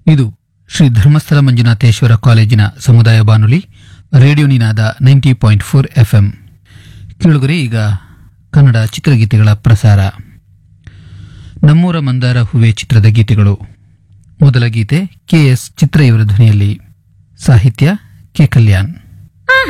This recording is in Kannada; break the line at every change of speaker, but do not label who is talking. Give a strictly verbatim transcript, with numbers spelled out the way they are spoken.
ಇದು ಶ್ರೀ ಧರ್ಮಸ್ಥಳ ಮಂಜುನಾಥೇಶ್ವರ ಕಾಲೇಜಿನ ಸಮುದಾಯ ಬಾನುಲಿ ರೇಡಿಯೋ ನಿನಾದ ನೈಂಟಿ ಪಾಯಿಂಟ್ ಫೋರ್ ಎಫ್ಎಂ. ಕೇಳುಗರೆ, ಈಗ ಕನ್ನಡ ಚಿತ್ರಗೀತೆಗಳ ಪ್ರಸಾರ. ನಮ್ಮೂರ ಮಂದಾರ ಹೂವೆ ಚಿತ್ರದ ಗೀತೆಗಳು. ಮೊದಲ ಗೀತೆ ಕೆ ಎಸ್ ಚಿತ್ರ ಇವರ ಧ್ವನಿಯಲ್ಲಿ, ಸಾಹಿತ್ಯ ಕೆ ಕಲ್ಯಾಣ್.